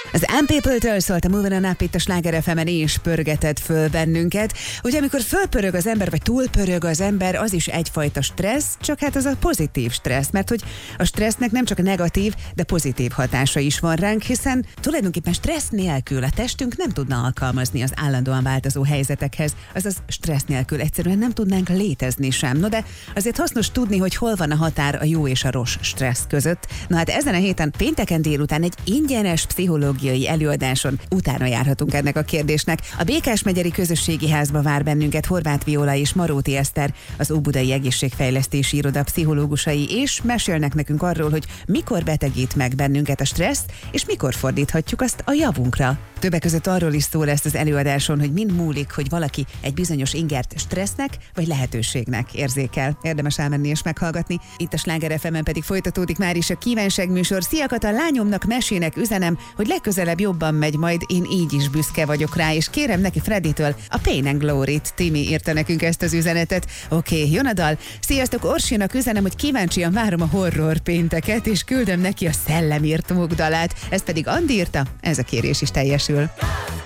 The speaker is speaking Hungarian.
Az People-től szólt a Movin' On Up itt a Sláger FM-en, és pörgetett föl bennünket. Ugye amikor fölpörög az ember, vagy túlpörög az ember, az is egyfajta stressz, csak hát az a pozitív stressz, mert hogy a stressznek nem csak negatív, de pozitív hatása is van ránk, hiszen tulajdonképpen stressz nélkül a testünk nem tudna alkalmazni az állandóan változó helyzetekhez, azaz stressz nélkül egyszerűen nem tudnánk létezni sem. No de azért hasznos tudni, hogy hol van a határ a jó és a rossz stressz között. Na hát ezen a héten pénteken délután egy ingyenes pszichológiai előadáson utána járhatunk ennek a kérdésnek. A Békás-megyeri Közösségi Házba vár bennünket Horváth Viola és Maróti Eszter, az Óbudai Egészségfejlesztési Iroda pszichológusai, és mesélnek nekünk arról, hogy mikor betegít meg bennünket a stressz, és mikor fordíthatjuk azt a javunkra. Többek között arról is szó lesz az előadáson, hogy mind múlik, hogy valaki egy bizonyos ingert stressznek vagy lehetőségnek érzékel. Érdemes elmenni és meghallgatni. Itt a Sláger FM-en pedig folytatódik már is a kívánságműsor. Szia Kata, lányomnak mesének üzenem, hogy legközelebb jobban megy majd, én így is büszke vagyok rá, és kérem neki Freddytől a Pain and Glory-t. Timi írta nekünk ezt az üzenetet. Oké, jön a dal. Sziasztok, Orsinak üzenem, hogy kíváncsian várom a horror pénteket, és küldöm neki a Szellemírt dalát. Ezt pedig Andi írta, ez a kérés is teljesül.